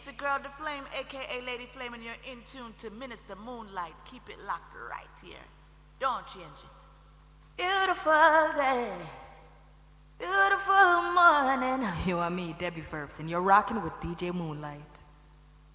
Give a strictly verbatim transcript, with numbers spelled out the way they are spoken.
It's the girl, the Flame, aka Lady Flame, and you're in tune to Minister Moonlight. Keep it locked right here. Don't change it. Beautiful day, beautiful morning. You and me, Debbie Verbs, and you're rocking with D J Moonlight.